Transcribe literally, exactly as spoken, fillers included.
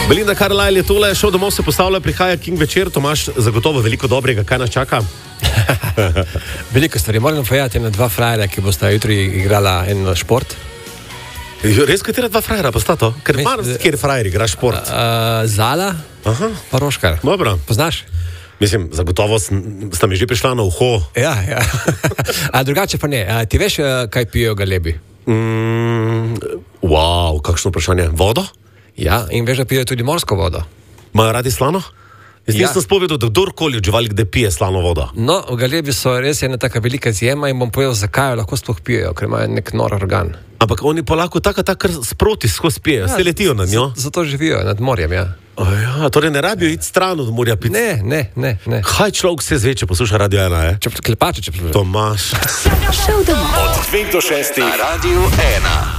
Belinda Carlisle je tole, šel domov se postavlja, prihaja King večer, Tomaž, zagotovo veliko dobrega, kaj nas čaka? Veliko stvari, moram povedati na dva frajera, ki bosta jutri igrala en šport. Res, katera dva frajera pa sta to? Ker mar, kjer frajer igra šport? Uh, Zala, Aha. pa Roškar. Dobro. Poznaš? Mislim, zagotovo sta mi že prišla na uho. Ja, ja. A drugače pa ne, a, ti veš, kaj pijejo galebi? Mm, wow, kakšno vprašanje. Vodo? Ja, in veš, da pijejo tudi morsko vodo. Imajo radi slano? Jaz Ja. nisem spovedal, da kdorkoli od živali, kde pije slano vodo. No, galebi so res ena taka velika izjema in bom povedal, zakaj jo lahko sploh pijejo, ker imajo nek nor organ. Ampak oni pa lahko tako, tako sproti skozi pijejo, ja, se letijo na njo. Zato živijo nad morjem, ja. O ja, torej ne rabijo iti stran od morja piti. Ne, ne, ne, ne. Kaj človek vse zve, če posluša Radio ena, je? Če klepače, če poslušaš. Tomaž. Od dveh do šestih na Radio ena.